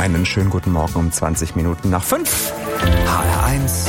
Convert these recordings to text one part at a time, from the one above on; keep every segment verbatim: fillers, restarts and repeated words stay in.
Einen schönen guten Morgen um zwanzig Minuten nach fünf. H R eins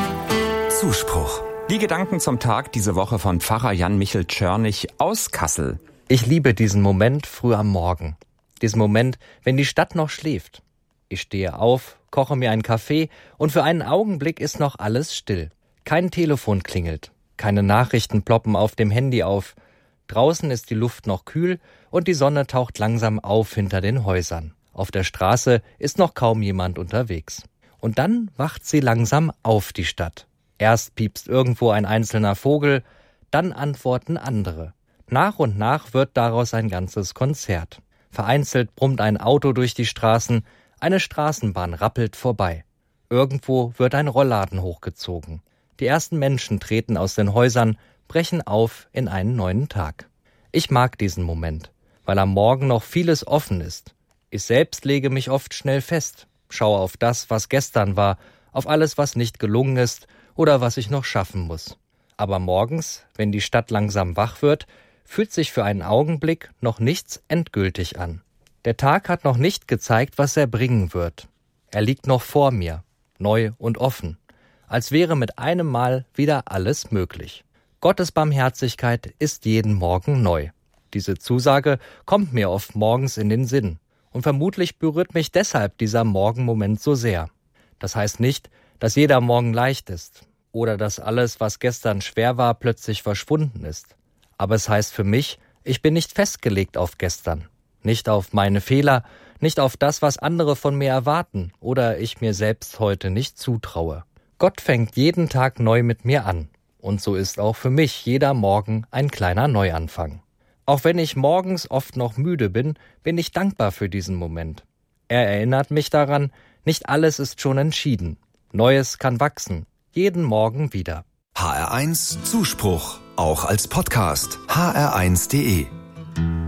Zuspruch. Die Gedanken zum Tag diese Woche von Pfarrer Jan-Michel Czörnig aus Kassel. Ich liebe diesen Moment früh am Morgen. Diesen Moment, wenn die Stadt noch schläft. Ich stehe auf, koche mir einen Kaffee und für einen Augenblick ist noch alles still. Kein Telefon klingelt, keine Nachrichten ploppen auf dem Handy auf. Draußen ist die Luft noch kühl und die Sonne taucht langsam auf hinter den Häusern. Auf der Straße ist noch kaum jemand unterwegs. Und dann wacht sie langsam auf, die Stadt. Erst piepst irgendwo ein einzelner Vogel, dann antworten andere. Nach und nach wird daraus ein ganzes Konzert. Vereinzelt brummt ein Auto durch die Straßen, eine Straßenbahn rappelt vorbei. Irgendwo wird ein Rollladen hochgezogen. Die ersten Menschen treten aus den Häusern, brechen auf in einen neuen Tag. Ich mag diesen Moment, weil am Morgen noch vieles offen ist. Ich selbst lege mich oft schnell fest, schaue auf das, was gestern war, auf alles, was nicht gelungen ist oder was ich noch schaffen muss. Aber morgens, wenn die Stadt langsam wach wird, fühlt sich für einen Augenblick noch nichts endgültig an. Der Tag hat noch nicht gezeigt, was er bringen wird. Er liegt noch vor mir, neu und offen, als wäre mit einem Mal wieder alles möglich. Gottes Barmherzigkeit ist jeden Morgen neu. Diese Zusage kommt mir oft morgens in den Sinn. Und vermutlich berührt mich deshalb dieser Morgenmoment so sehr. Das heißt nicht, dass jeder Morgen leicht ist oder dass alles, was gestern schwer war, plötzlich verschwunden ist. Aber es heißt für mich, ich bin nicht festgelegt auf gestern, nicht auf meine Fehler, nicht auf das, was andere von mir erwarten oder ich mir selbst heute nicht zutraue. Gott fängt jeden Tag neu mit mir an. Und so ist auch für mich jeder Morgen ein kleiner Neuanfang. Auch wenn ich morgens oft noch müde bin, bin ich dankbar für diesen Moment. Er erinnert mich daran, nicht alles ist schon entschieden. Neues kann wachsen, jeden Morgen wieder. H R eins Zuspruch, auch als Podcast. h r eins punkt d e